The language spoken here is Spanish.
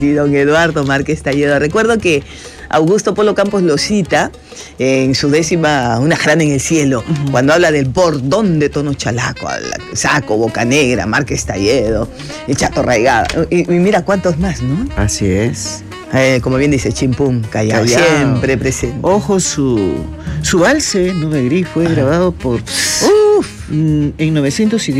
Y don Eduardo Márquez Talledo. Recuerdo que Augusto Polo Campos lo cita en su décima Una Jarana en el Cielo, cuando habla del bordón de Tono Chalaco, Saco, Bocanegra, Márquez Talledo, el Chato Raigado, y mira cuántos más, ¿no? Así es. Como bien dice, Chimpum, Callao, siempre presente. Ojo, su valse, Nube Gris, fue grabado por en 900